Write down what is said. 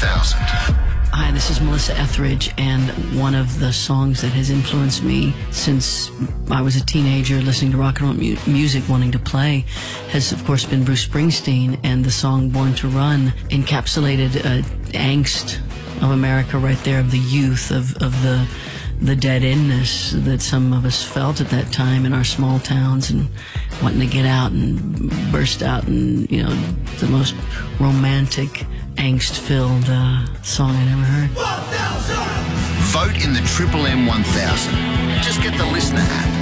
1000. Hi, this is Melissa Etheridge, and one of the songs that has influenced me since I was a teenager listening to rock and roll music, wanting to play, has of course been Bruce Springsteen, and the song Born to Run encapsulated angst of America right there, of the youth, of the dead-endness that some of us felt at that time in our small towns, and wanting to get out and burst out, and, you know, the most romantic, angst-filled song I'd ever heard. 1000! Vote in the Triple M 1000. Just get the Listener app.